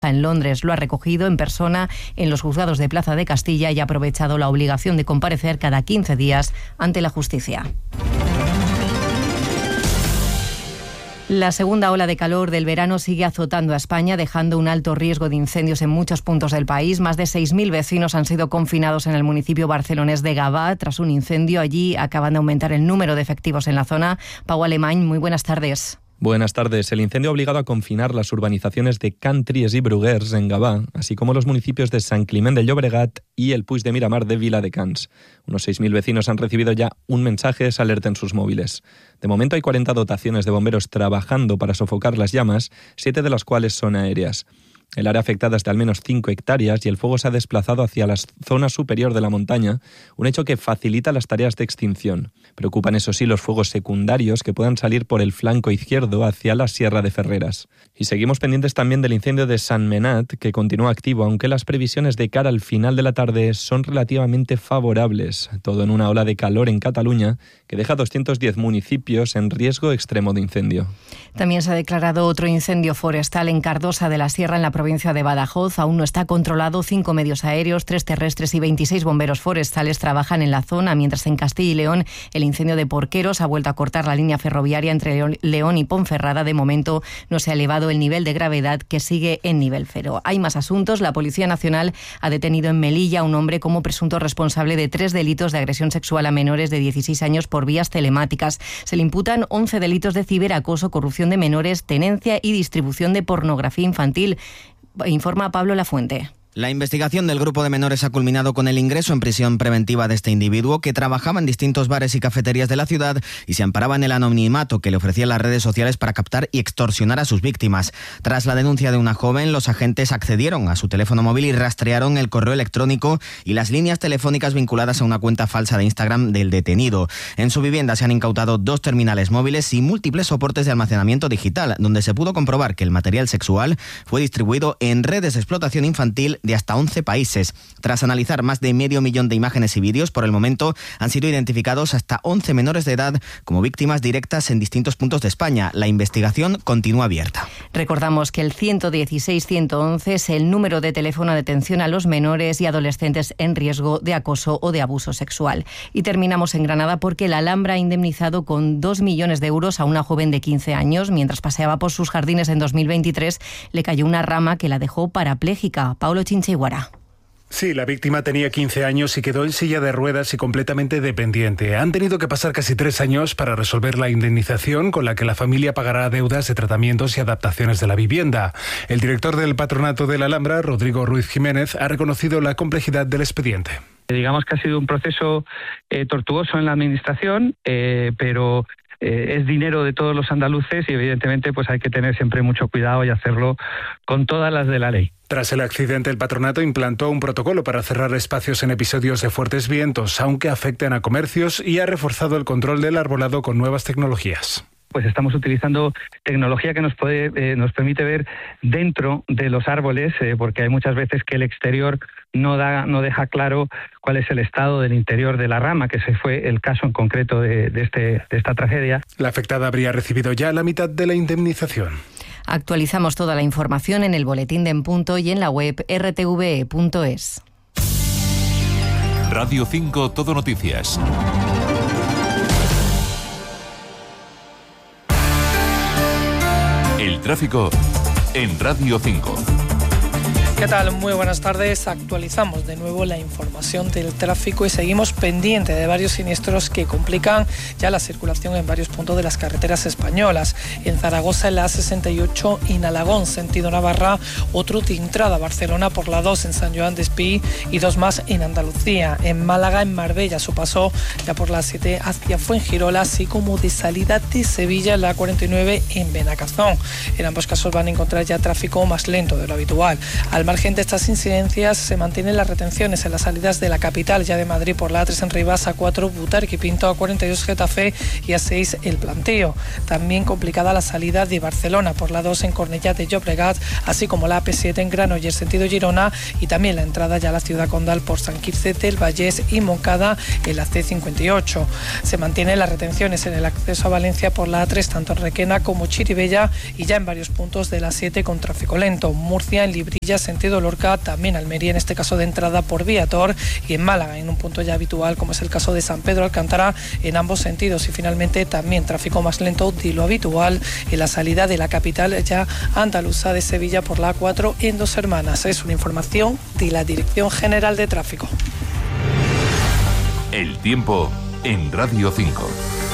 hija en Londres. Lo ha recogido en persona en los juzgados de Plaza de Castilla y ha aprovechado la obligación de comparecer cada 15 días ante la justicia. La segunda ola de calor del verano sigue azotando a España, dejando un alto riesgo de incendios en muchos puntos del país. Más de 6.000 vecinos han sido confinados en el municipio barcelonés de Gavà tras un incendio. Allí acaban de aumentar el número de efectivos en la zona. Pau Alemany, muy buenas tardes. Buenas tardes. El incendio ha obligado a confinar las urbanizaciones de Can Tries y Bruguers, en Gavà, así como los municipios de Sant Climent de Llobregat y el Puig de Miramar de Viladecans. Unos 6.000 vecinos han recibido ya un mensaje de alerta en sus móviles. De momento hay 40 dotaciones de bomberos trabajando para sofocar las llamas, 7 de las cuales son aéreas. El área afectada es de al menos 5 hectáreas y el fuego se ha desplazado hacia la zona superior de la montaña, un hecho que facilita las tareas de extinción. Preocupan, eso sí, los fuegos secundarios que puedan salir por el flanco izquierdo hacia la Sierra de Ferreras. Y seguimos pendientes también del incendio de Sant Menat, que continúa activo, aunque las previsiones de cara al final de la tarde son relativamente favorables. Todo en una ola de calor en Cataluña que deja 210 municipios en riesgo extremo de incendio. También se ha declarado otro incendio forestal en Cardosa de la Sierra, en la provincia de Badajoz. Aún no está controlado. 5 medios aéreos, 3 terrestres y 26 bomberos forestales trabajan en la zona, mientras en Castilla y León el incendio de Porqueros ha vuelto a cortar la línea ferroviaria entre León y Ponferrada. De momento no se ha elevado el nivel de gravedad, que sigue en nivel 0. Hay más asuntos. La Policía Nacional ha detenido en Melilla a un hombre como presunto responsable de 3 delitos de agresión sexual a menores de 16 años por vías telemáticas. Se le imputan 11 delitos de ciberacoso, corrupción de menores, tenencia y distribución de pornografía infantil. Informa Pablo Lafuente. La investigación del grupo de menores ha culminado con el ingreso en prisión preventiva de este individuo, que trabajaba en distintos bares y cafeterías de la ciudad y se amparaba en el anonimato que le ofrecían las redes sociales para captar y extorsionar a sus víctimas. Tras la denuncia de una joven, los agentes accedieron a su teléfono móvil y rastrearon el correo electrónico y las líneas telefónicas vinculadas a una cuenta falsa de Instagram del detenido. En su vivienda se han incautado 2 terminales móviles y múltiples soportes de almacenamiento digital, donde se pudo comprobar que el material sexual fue distribuido en redes de explotación infantil de hasta 11 países. Tras analizar más de 500.000 de imágenes y vídeos, por el momento han sido identificados hasta 11 menores de edad como víctimas directas en distintos puntos de España. La investigación continúa abierta. Recordamos que el 116-111 es el número de teléfono de atención a los menores y adolescentes en riesgo de acoso o de abuso sexual. Y terminamos en Granada porque la Alhambra ha indemnizado con 2 millones de euros a una joven de 15 años. Mientras paseaba por sus jardines en 2023, le cayó una rama que la dejó parapléjica. Paulo Chinchiguara. Sí, la víctima tenía 15 años y quedó en silla de ruedas y completamente dependiente. Han tenido que pasar casi 3 años para resolver la indemnización con la que la familia pagará deudas de tratamientos y adaptaciones de la vivienda. El director del Patronato de la Alhambra, Rodrigo Ruiz Jiménez, ha reconocido la complejidad del expediente. Digamos que ha sido un proceso tortuoso en la administración, pero es dinero de todos los andaluces y evidentemente pues hay que tener siempre mucho cuidado y hacerlo con todas las de la ley. Tras el accidente, el patronato implantó un protocolo para cerrar espacios en episodios de fuertes vientos, aunque afecten a comercios, y ha reforzado el control del arbolado con nuevas tecnologías. Pues estamos utilizando tecnología que nos permite ver dentro de los árboles, porque hay muchas veces que el exterior no deja claro cuál es el estado del interior de la rama, que ese fue el caso en concreto de esta tragedia. La afectada habría recibido ya la mitad de la indemnización. Actualizamos toda la información en el boletín de En Punto y en la web rtve.es. Radio 5 Todo Noticias. El tráfico en Radio 5. ¿Qué tal? Muy buenas tardes. Actualizamos de nuevo la información del tráfico y seguimos pendiente de varios siniestros que complican ya la circulación en varios puntos de las carreteras españolas. En Zaragoza, en la A68 y en Alagón, sentido Navarra, otro de entrada a Barcelona por la 2 en San Joan d'Espí y 2 más en Andalucía. En Málaga, en Marbella, su paso ya por la 7 hacia Fuengirola, así como de salida de Sevilla, en la 49 en Benacazón. En ambos casos van a encontrar ya tráfico más lento de lo habitual. Al margen de estas incidencias se mantienen las retenciones en las salidas de la capital, ya de Madrid por la A3 en Rivas, A4 Butarque y Pinto, A42 Getafe y A6 El Plantío. También complicada la salida de Barcelona por la 2 en Cornellà de Llobregat, así como la AP7 en Granollers sentido Girona, y también la entrada ya a la ciudad condal por Sant Quirze del Vallès y Montcada en la C58. Se mantienen las retenciones en el acceso a Valencia por la A3 tanto en Requena como Chirivella y ya en varios puntos de la 7 con tráfico lento. Murcia en Librilla sentido Lorca, también Almería en este caso de entrada por Viator, y en Málaga en un punto ya habitual como es el caso de San Pedro Alcántara en ambos sentidos. Y finalmente también tráfico más lento de lo habitual en la salida de la capital ya andaluza de Sevilla por la A4 en Dos Hermanas. Es una información de la Dirección General de Tráfico. El tiempo en Radio 5.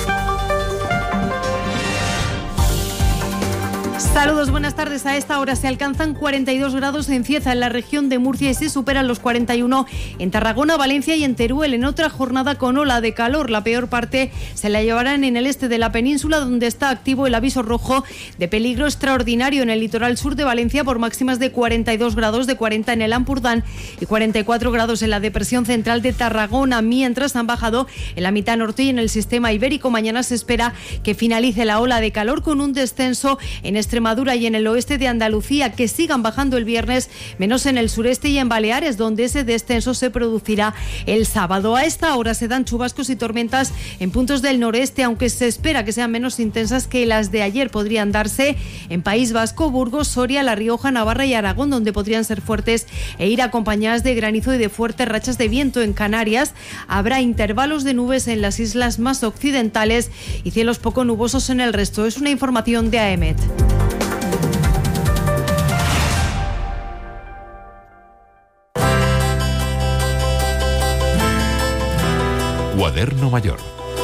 Saludos, buenas tardes. A esta hora se alcanzan 42 grados en Cieza, en la región de Murcia, y se superan los 41 en Tarragona, Valencia y en Teruel. En otra jornada con ola de calor, la peor parte se la llevarán en el este de la península, donde está activo el aviso rojo de peligro extraordinario en el litoral sur de Valencia por máximas de 42 grados, de 40 en el Ampurdán y 44 grados en la depresión central de Tarragona, mientras han bajado en la mitad norte y en el sistema ibérico. Mañana se espera que finalice la ola de calor con un descenso en Extremadura y en el oeste de Andalucía, que sigan bajando el viernes, menos en el sureste y en Baleares, donde ese descenso se producirá el sábado. A esta hora se dan chubascos y tormentas en puntos del noreste, aunque se espera que sean menos intensas que las de ayer. Podrían darse en País Vasco, Burgos, Soria, La Rioja, Navarra y Aragón, donde podrían ser fuertes e ir acompañadas de granizo y de fuertes rachas de viento. En Canarias habrá intervalos de nubes en las islas más occidentales y cielos poco nubosos en el resto. Es una información de AEMET. Cuaderno Mayor.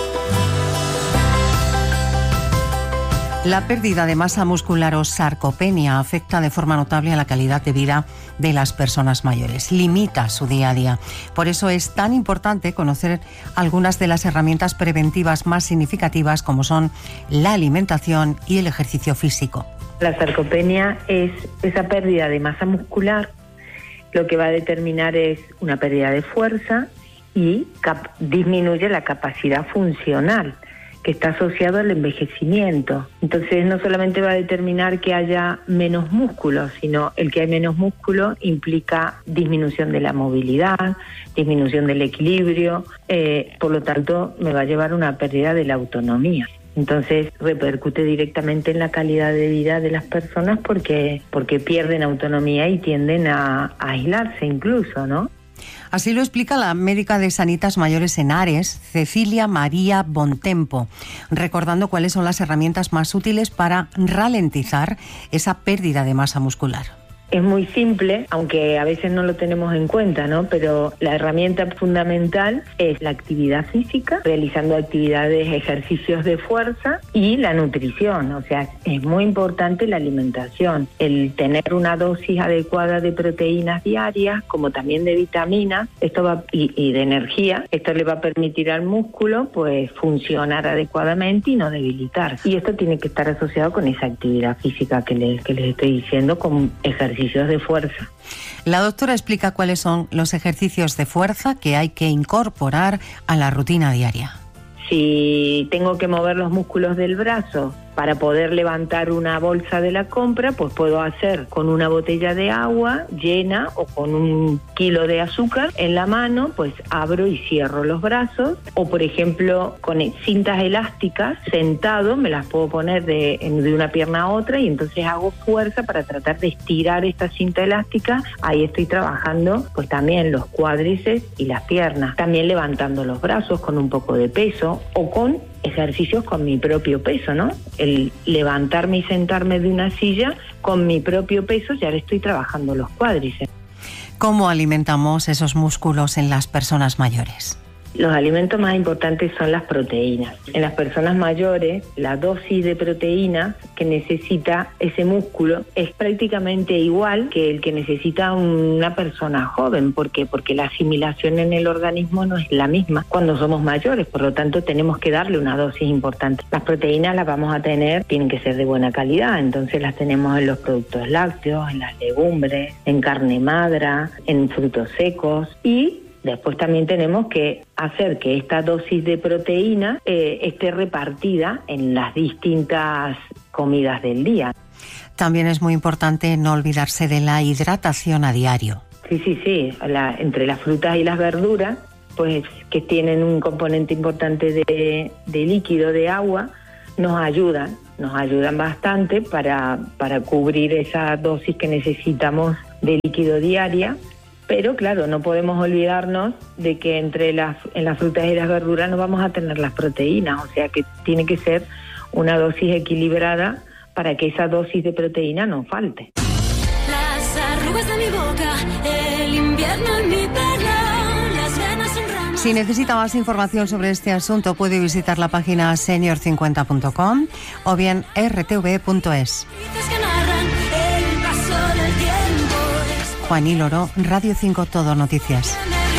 La pérdida de masa muscular o sarcopenia afecta de forma notable a la calidad de vida de las personas mayores, limita su día a día. Por eso es tan importante conocer algunas de las herramientas preventivas más significativas, como son la alimentación y el ejercicio físico. La sarcopenia es esa pérdida de masa muscular. Lo que va a determinar es una pérdida de fuerza y disminuye la capacidad funcional, que está asociado al envejecimiento. Entonces no solamente va a determinar que haya menos músculo, sino el que hay menos músculo implica disminución de la movilidad, disminución del equilibrio, por lo tanto me va a llevar a una pérdida de la autonomía. Entonces repercute directamente en la calidad de vida de las personas porque pierden autonomía y tienden a aislarse incluso, ¿no? Así lo explica la médica de Sanitas Mayores en Ares, Cecilia María Bontempo, recordando cuáles son las herramientas más útiles para ralentizar esa pérdida de masa muscular. Es muy simple, aunque a veces no lo tenemos en cuenta, ¿no? Pero la herramienta fundamental es la actividad física, realizando actividades, ejercicios de fuerza y la nutrición. O sea, es muy importante la alimentación, el tener una dosis adecuada de proteínas diarias, como también de vitaminas, y de energía. Esto le va a permitir al músculo pues funcionar adecuadamente y no debilitar. Y esto tiene que estar asociado con esa actividad física que les estoy diciendo, con ejercicios de fuerza. La doctora explica cuáles son los ejercicios de fuerza que hay que incorporar a la rutina diaria. Si tengo que mover los músculos del brazo para poder levantar una bolsa de la compra, pues puedo hacer con una botella de agua llena o con 1 kilo de azúcar en la mano, pues abro y cierro los brazos. O por ejemplo, con cintas elásticas, sentado, me las puedo poner de una pierna a otra y entonces hago fuerza para tratar de estirar esta cinta elástica. Ahí estoy trabajando pues también los cuádriceps y las piernas. También levantando los brazos con un poco de peso o con ejercicios con mi propio peso, ¿no? El levantarme y sentarme de una silla con mi propio peso, ya le estoy trabajando los cuádriceps. ¿Cómo alimentamos esos músculos en las personas mayores? Los alimentos más importantes son las proteínas. En las personas mayores, la dosis de proteína que necesita ese músculo es prácticamente igual que el que necesita una persona joven. ¿Por qué? Porque la asimilación en el organismo no es la misma cuando somos mayores, por lo tanto tenemos que darle una dosis importante. Las proteínas las vamos a tener, tienen que ser de buena calidad, entonces las tenemos en los productos lácteos, en las legumbres, en carne magra, en frutos secos y después también tenemos que hacer que esta dosis de proteína esté repartida en las distintas comidas del día. También es muy importante no olvidarse de la hidratación a diario. Sí. Entre las frutas y las verduras, pues que tienen un componente importante de líquido, de agua, nos ayudan bastante para cubrir esa dosis que necesitamos de líquido diaria. Pero claro, no podemos olvidarnos de que en las frutas y las verduras no vamos a tener las proteínas, o sea que tiene que ser una dosis equilibrada para que esa dosis de proteína no falte. Las arrugas de mi boca, el invierno en mi pelo, las venas en ramas. Si necesita más información sobre este asunto, puede visitar la página senior50.com o bien rtv.es. Juanil Oro, Radio 5 Todo Noticias.